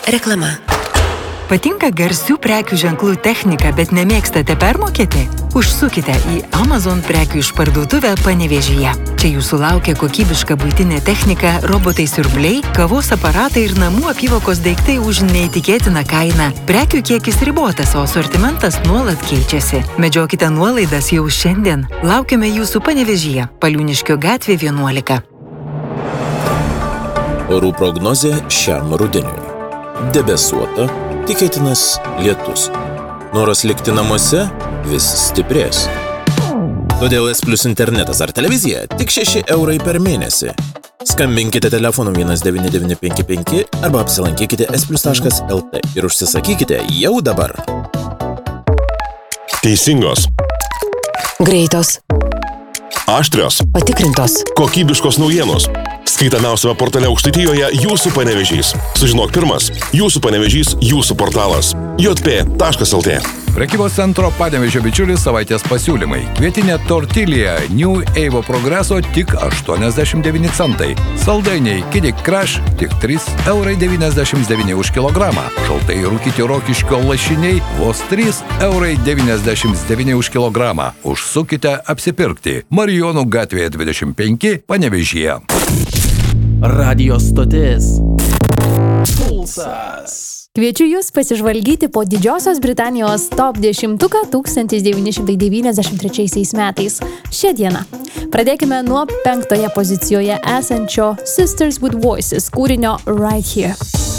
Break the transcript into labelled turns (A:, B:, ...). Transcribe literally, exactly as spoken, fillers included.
A: Reklama.
B: Patinka garsių prekių ženklų technika, bet nemėgstate permokėti? Užsukite į Amazon prekių išparduotuvę Panevėžyje. Čia jūsų laukia kokybiška buitinė technika, robotai siurbliai, kavos aparatai ir namų apyvokos daiktai už neįtikėtiną kainą. Prekių kiekis ribotas, o asortimentas nuolat keičiasi. Medžiokite nuolaidas jau šiandien. Laukiame jūsų Panevėžyje, Paliūniškio gatvė vienuolika.
C: Orų prognozė šiam rudeniui. Debesuota, tikėtinas lietus. Noras likti namuose vis stiprės. Todėl S Plus internetas ar televizija tik šeši eurai per mėnesį. Skambinkite telefonu vienas devyni devyni penki penki arba apsilankykite s plus taškas l t ir užsisakykite jau dabar.
D: Teisingos.
E: Greitos.
D: Aštrios.
E: Patikrintos.
D: Kokybiškos naujienos. Skaitamiausiame portale Aukštaitijoje Jūsų Panevėžys. Sužinok pirmas. Jūsų Panevėžys, jūsų portalas. j p taškas l t.
F: Prekybos centro Panevėžio bičiulis savaitės pasiūlymai. Kvietinė tortilija New Evo Progreso tik aštuoniasdešimt devyni centai. Saldainiai Kiddick Crush tik trys eurai devyniasdešimt devyni už kilogramą. Šaltai rūkyti Rokiškio lašiniai vos trys eurai devyniasdešimt devyni už kilogramą. Užsukite apsipirkti. Marijonų gatvėje dvidešimt penki Panevėžyje.
G: Radio stotis Pulsas.
H: Kviečiu Jūs pasižvalgyti po Didžiosios Britanijos top dešimtuką tūkstantis devyni šimtai devyniasdešimt trečiaisiais metais. Šią dieną. Pradėkime nuo penktoje pozicijoje esančio Sisters with Voices kūrinio Right Here.